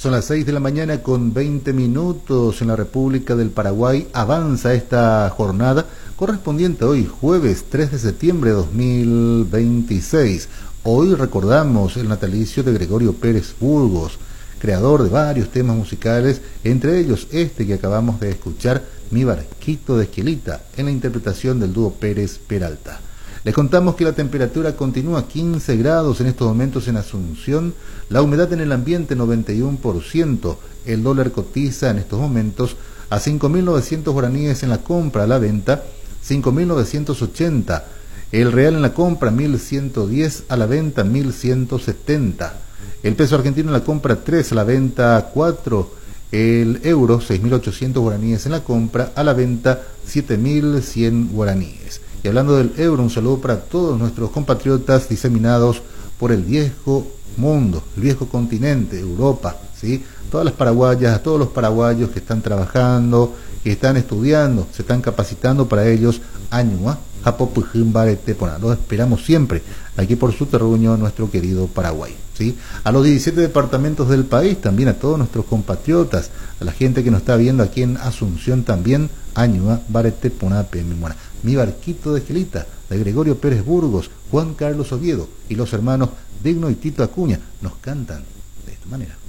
Son las 6 de la mañana con 20 minutos en la República del Paraguay. Avanza esta jornada correspondiente hoy, jueves 3 de septiembre de 2026. Hoy recordamos el natalicio de Gregorio Pérez Burgos, creador de varios temas musicales, entre ellos este que acabamos de escuchar, Mi barquito de esquilita, en la interpretación del dúo Pérez Peralta. Les contamos que la temperatura continúa a 15 grados en estos momentos en Asunción, la humedad en el ambiente 91%, el dólar cotiza en estos momentos a 5.900 guaraníes en la compra, a la venta 5.980, el real en la compra 1.110, a la venta 1.170, el peso argentino en la compra 3, a la venta 4, el euro 6.800 guaraníes en la compra, a la venta 7.100 guaraníes. Y hablando del euro, un saludo para todos nuestros compatriotas diseminados por el viejo mundo, el viejo continente, Europa, ¿sí? Todas las paraguayas, todos los paraguayos que están trabajando, que están estudiando, se están capacitando para ellos, año los esperamos siempre aquí por su terruño, nuestro querido Paraguay, ¿sí? A los 17 departamentos del país, también a todos nuestros compatriotas, a la gente que nos está viendo aquí en Asunción también, año barete ponape memora. Mi barquito de esquilita, de Gregorio Pérez Burgos, Juan Carlos Oviedo y los hermanos Digno y Tito Acuña nos cantan de esta manera.